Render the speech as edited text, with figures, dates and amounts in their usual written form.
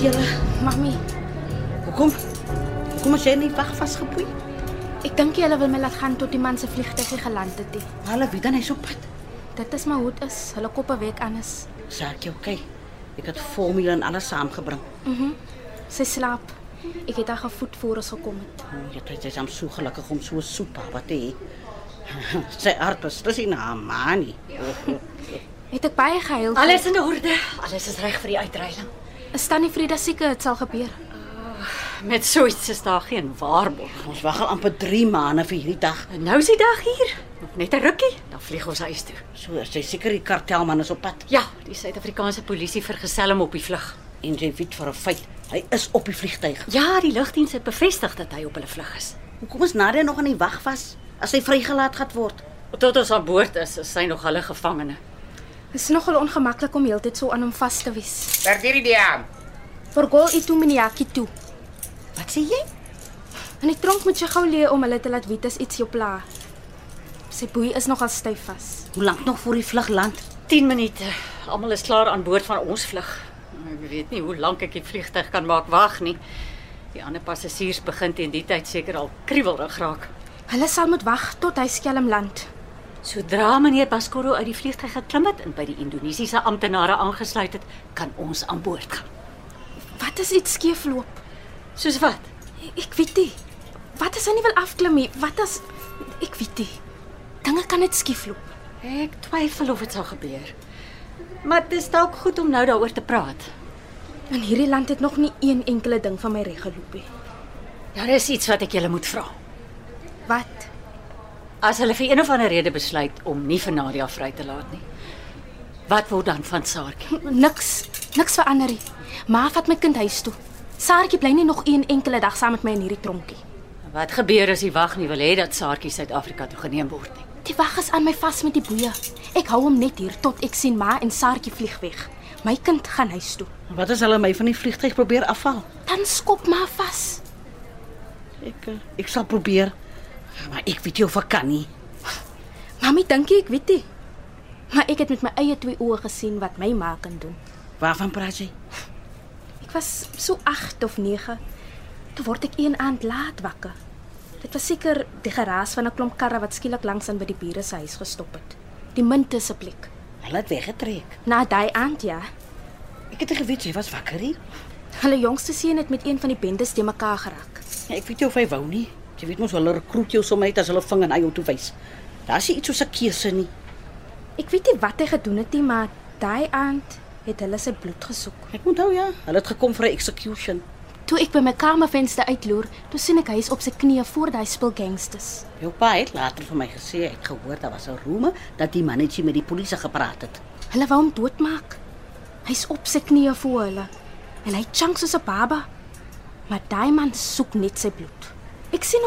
julle? Mami, Hoekom as jy nie wag vasgepoei? ek dink hulle wil my laat gaan tot die man se vliegtuig geland het. Hulle weet dan hy's op pad. Dit is maar hoe dit is. Hulle koppe werk anders. Saartjie, okay. Ek het formule en alles saamgebring. Sy slaap. Ek het haar gevoed voor ons gekom het. Jy is so gelukkig om so 'n soetpapa te hê. Sy hart was presies na haar ma nie. Het ek baie gehuil. Alles in orde. Alles is reg vir die uitreiling. Is Tannie Frida seker dit sal gebeur? Met so iets is daar geen waarborg. Ons wag al amper 3 maande vir hierdie dag. En nou is die dag hier. Nog net 'n rukkie, dan vlieg ons huis toe. So is jy seker die kartelman is op pad. Ja, die Suid-Afrikaanse polisie vergesel hom op die vlug. En jy weet vir 'n feit, hy is op die vliegtuig. Ja, die lugdiens het bevestig dat hy op hulle vlug is. Hoekom is Nadia nog aan die wag vas as hy vrygelaat gaan word? Tot ons aan boord is sy nog hulle gevangene. Het is nogal ongemaklik om heeltyd so aan hom vas te wees. Perdiri dia. Vergol itu miniaki toe. Wat sê jy? In die tronk moet jy gou leer om hulle te laat weet as iets jou pla. Sy boei is nogal styf vas. Hoe lank nog voor die vlug land? 10 minute. Almal is klaar aan boord van ons vlug. Ek weet nie hoe lank ek die vliegtuig kan maak wag nie. Die ander passasiers begin teen die tyd seker al kriewelrig raak. Hulle sal moet wag tot hy skelm land. Sodra meneer Baskoro uit die vliegtuig geklim het en by die Indonesiese amptenare aangesluit het, kan ons aan boord gaan. Wat as iets skeefloop? Soos wat? Ek weet nie. Wat as hy nie wil afklim nie? Wat as ek weet nie. Dinge kan net skiefloop. Ek twyfel of dit sal gebeur. Maar dit is dalk goed om nou daaroor te praat. In hierdie land het nog nie een enkele ding van my reg geloop nie. Daar is iets wat ek julle moet vra. Wat? As hulle vir een of ander rede besluit om nie vir Nadia vry te laat nie, wat word dan van Saartjie? Niks verander nie. Ma vat my kind huis toe. Saartjie bly nie nog een enkele dag saam met my in hierdie tronkie. Wat gebeur as die wag nie wil hê dat Saartjie Suid-Afrika toe geneem word nie? Die wag is aan my vas met die boeie. Ek hou hom net hier tot ek sien ma en Saartjie vlieg weg. My kind gaan huis toe. Wat as hulle my van die vliegtuig probeer afval? Dan skop ma vas. Ek sal probeer. Maar ek weet nie of ek kan nie. Mami dink ek weet nie. Maar ek het met my eie 2 oë gesien wat my ma kan doen. Waarvan praat jy? Ek was so 8 of 9. Toe word ek een aand laat wakker. Dit was seker die geraas van 'n klomp karre wat skielik langs aan by die bure se huis gestop het. Die munte se plek. Hulle het weggetrek. Na daai aand ja. Ek het nie geweet jy was wakker hier. Hulle jongste seun het met een van die bendes te mekaar geraak. Ja, ek weet nie of hy wou nie. Jy weet mos hulle rekruut jou sommer net as hulle ving na jou toe wys. Daar's nie iets soos 'n keuse nie. Ek weet nie wat hy gedoen het nie, maar daai aand het hulle sy bloed gesoek. Ek onthou ja, hulle het gekom vir 'n execution. Toe ek by my kamervenster uitloer, toe sien ek hy is op sy knieë voor daai spul gangsters. Jou pa het later vir my gesê hy het gehoor daar was 'n roeme dat die mannetjie met die polisie gepraat het. Hulle wou hom doodmaak. Hy's op sy knieë voor hulle en hy chunk soos 'n baba. Maar daai man soek net sy bloed. Ek sien